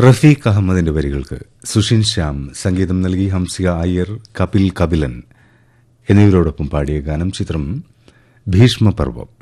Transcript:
റഫീഖ് അഹമ്മദിന്റെ വരികൾക്ക് സുഷിൻ ശ്യാം സംഗീതം നൽകി ഹംസിക അയ്യർ, കപിലൻ എന്നിവരോടൊപ്പം പാടിയ ഗാനം. ചിത്രം ഭീഷ്മപർവം.